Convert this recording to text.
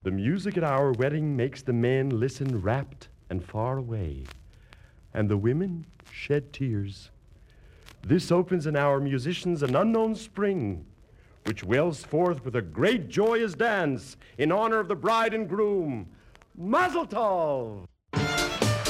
The music at our wedding makes the men listen rapt and far away, and the women shed tears. This opens in our musicians an unknown spring, which wells forth with a great joyous dance in honor of the bride and groom. Mazel tov!